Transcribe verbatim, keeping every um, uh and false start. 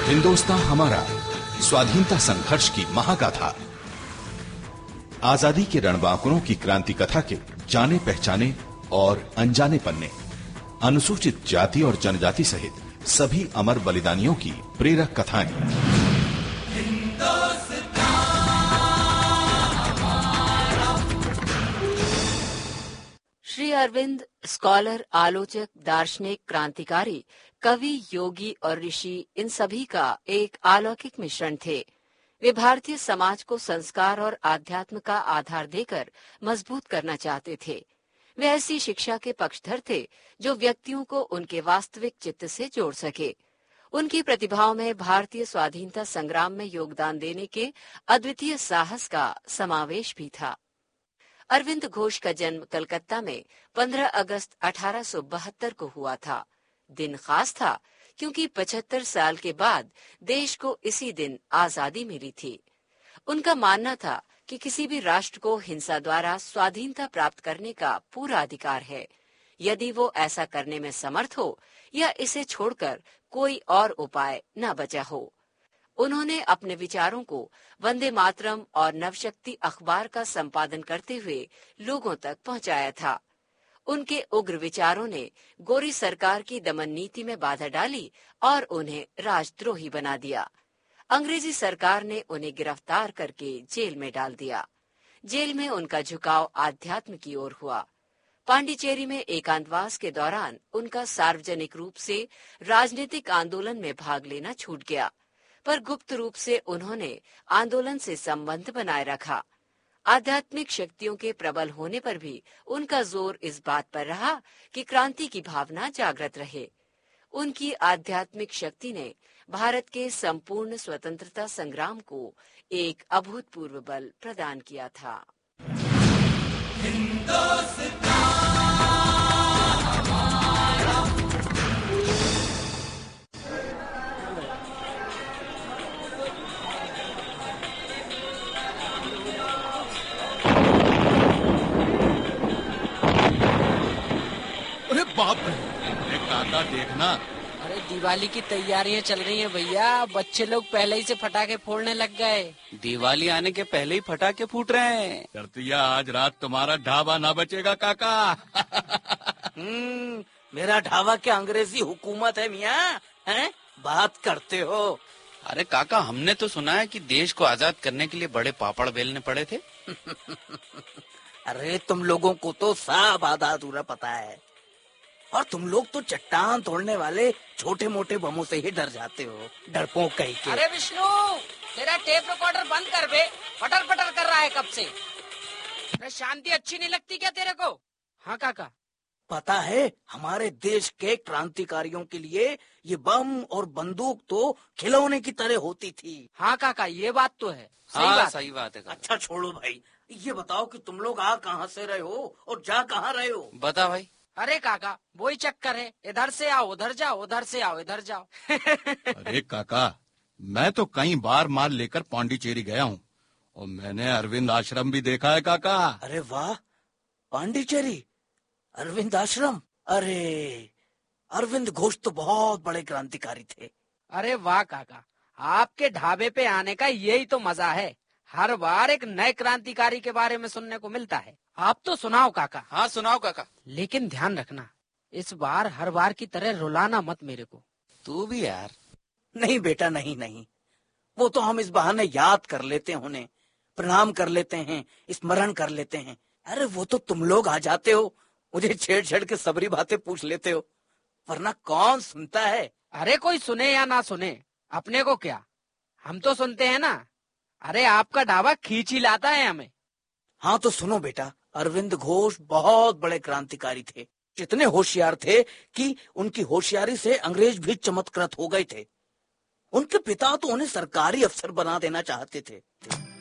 हिंदुस्तान हमारा स्वाधीनता संघर्ष की महागाथा। आजादी के रणबांकुरों की क्रांति कथा के जाने पहचाने और अनजाने पन्ने, अनुसूचित जाति और जनजाति सहित सभी अमर बलिदानियों की प्रेरक कथाएं। श्री अरविंद स्कॉलर, आलोचक, दार्शनिक, क्रांतिकारी, कवि, योगी और ऋषि, इन सभी का एक अलौकिक मिश्रण थे। वे भारतीय समाज को संस्कार और आध्यात्म का आधार देकर मजबूत करना चाहते थे। वे ऐसी शिक्षा के पक्षधर थे जो व्यक्तियों को उनके वास्तविक चित्त से जोड़ सके। उनकी प्रतिभाओं में भारतीय स्वाधीनता संग्राम में योगदान देने के अद्वितीय साहस का समावेश भी था। अरविंद घोष का जन्म कलकत्ता में पंद्रह अगस्त अठारह सौ बहत्तर को हुआ था। दिन खास था क्योंकि पचहत्तर साल के बाद देश को इसी दिन आजादी मिली थी। उनका मानना था कि किसी भी राष्ट्र को हिंसा द्वारा स्वाधीनता प्राप्त करने का पूरा अधिकार है, यदि वो ऐसा करने में समर्थ हो या इसे छोड़कर कोई और उपाय न बचा हो। उन्होंने अपने विचारों को वंदे मातरम और नवशक्ति अखबार का संपादन करते हुए लोगों तक पहुंचाया था। उनके उग्र विचारों ने गोरी सरकार की दमन नीति में बाधा डाली और उन्हें राजद्रोही बना दिया। अंग्रेजी सरकार ने उन्हें गिरफ्तार करके जेल में डाल दिया। जेल में उनका झुकाव आध्यात्म की ओर हुआ। पांडिचेरी में एकांतवास के दौरान उनका सार्वजनिक रूप से राजनीतिक आंदोलन में भाग लेना छूट गया, पर गुप्त रूप से उन्होंने आंदोलन से संबंध बनाए रखा। आध्यात्मिक शक्तियों के प्रबल होने पर भी उनका जोर इस बात पर रहा कि क्रांति की भावना जागृत रहे। उनकी आध्यात्मिक शक्ति ने भारत के संपूर्ण स्वतंत्रता संग्राम को एक अभूतपूर्व बल प्रदान किया था। बाप रे, अरे काका देखना। अरे दिवाली की तैयारियां चल रही हैं भैया, बच्चे लोग पहले ही से पटाखे फोड़ने लग गए। दिवाली आने के पहले ही पटाखे फूट रहे हैं। करतिया, आज रात तुम्हारा ढाबा ना बचेगा काका। हम्म, मेरा ढाबा क्या अंग्रेजी हुकूमत है मियाँ? हैं? बात करते हो? अरे काका, हमने तो सुना है कि देश को आजाद करने के लिए बड़े पापड़ बेलने पड़े थे। अरे तुम लोगों को तो सब आधा अधूरा पता है, और तुम लोग तो चट्टान तोड़ने वाले छोटे मोटे बमों से ही डर जाते हो, डरपोक कहीं के। अरे विष्णु, तेरा टेप रिकॉर्डर बंद कर बे, पटर पटर कर रहा है कब से। अरे शांति अच्छी नहीं लगती क्या तेरे को? हाँ काका। पता है, हमारे देश के क्रांतिकारियों के लिए ये बम और बंदूक तो खिलौने की तरह होती थी। हाँ काका, ये बात तो है। सही हाँ, बात सही बात है। अच्छा छोड़ो भाई, ये बताओ कि तुम लोग आ कहाँ से रहे हो और जा कहाँ रहे हो? बता भाई। अरे काका, वही चक्कर है, इधर से आओ उधर जाओ, उधर से आओ इधर जाओ। अरे काका, मैं तो कई बार माल लेकर पांडिचेरी गया हूँ और मैंने अरविंद आश्रम भी देखा है काका। अरे वाह, पांडिचेरी, अरविंद आश्रम। अरे अरविंद घोष तो बहुत बड़े क्रांतिकारी थे। अरे वाह काका, आपके ढाबे पे आने का यही तो मजा है, हर बार एक नए क्रांतिकारी के बारे में सुनने को मिलता है। आप तो सुनाओ काका। हाँ सुनाओ काका, लेकिन ध्यान रखना, इस बार हर बार की तरह रुलाना मत मेरे को। तू भी यार। नहीं बेटा, नहीं नहीं, वो तो हम इस बहाने याद कर लेते हैं, उन्हें प्रणाम कर लेते हैं, स्मरण कर लेते हैं। अरे वो तो तुम लोग आ जाते हो, मुझे छेड़ छेड़ के सबरी बातें पूछ लेते हो, वरना कौन सुनता है? अरे कोई सुने या ना सुने, अपने को क्या, हम तो सुनते हैं ना। अरे आपका ढाबा खींच ही लाता है हमें। हाँ तो सुनो बेटा, अरविंद घोष बहुत बड़े क्रांतिकारी थे, इतने होशियार थे कि उनकी होशियारी से अंग्रेज भी चमत्कृत हो गए थे। उनके पिता तो उन्हें सरकारी अफसर बना देना चाहते थे।